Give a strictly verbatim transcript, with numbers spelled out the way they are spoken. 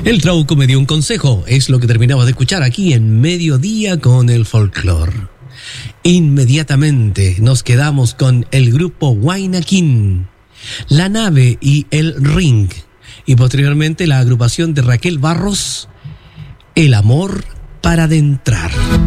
El Trauco me dio un consejo, es lo que terminaba de escuchar aquí en Mediodía con el Folclor. Inmediatamente nos quedamos con el grupo Huayna Quin, La Nave y El Ring, y posteriormente la agrupación de Raquel Barros, El Amor para Adentrar.